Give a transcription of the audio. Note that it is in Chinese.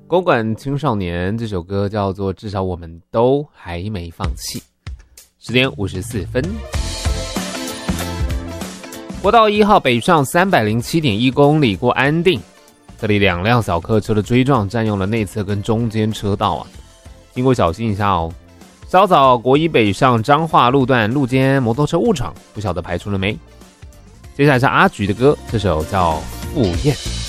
公馆青少年这首歌叫做至少我们都还没放弃。10点54分。国道1号北上 307.1 公里过安定，这里2辆小客车的追撞占用了内侧跟中间车道啊，经过小心一下哦。稍早国一北上彰化路段路肩摩托车误闯，不晓得排除了没？接下来是阿菊的歌，这首叫《赴宴》。